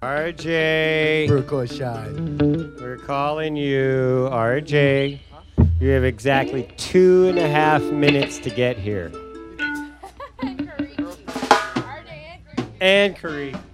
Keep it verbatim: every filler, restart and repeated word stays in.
R J, Burkoshan. we're calling you. R J, you have exactly two and a half minutes to get here. And Curry. R J and Curry. And Curry.